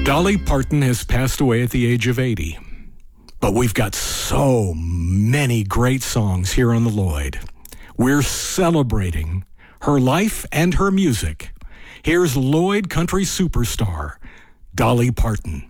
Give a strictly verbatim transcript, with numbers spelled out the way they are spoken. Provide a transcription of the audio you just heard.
Dolly Parton has passed away at the age of eighty. But we've got so many great songs here on the Lloyd. We're celebrating her life and her music. Here's Lloyd country superstar, Dolly Parton.